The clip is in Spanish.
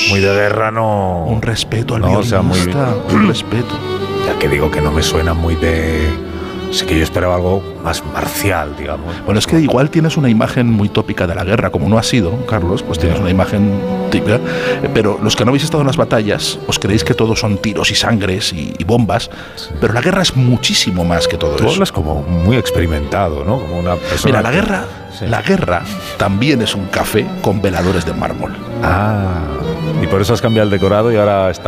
muy de guerra, no. Un respeto al No, violinista, o sea, un respeto. Ya que digo que no me suena muy de. Sé que yo esperaba algo más marcial, digamos. Bueno, es que igual tienes una imagen muy tópica de la guerra, como no ha sido, Carlos, pues tienes una imagen típica, pero los que no habéis estado en las batallas, os creéis que todo son tiros y sangres y bombas, pero la guerra es muchísimo más que todo Tú eso. hablas como muy experimentado, ¿no? Como una persona. Mira, la guerra también es un café con veladores de mármol. Ah, y por eso has cambiado el decorado y ahora está